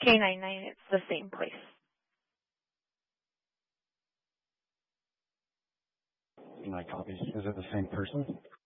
K99, it's the same place. My copies. Is it the same person?